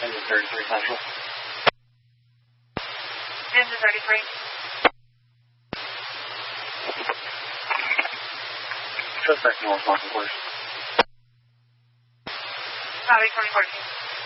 Engine 33 Central. Engine 33. Suspect north, Mountain Course. Copy, 2014.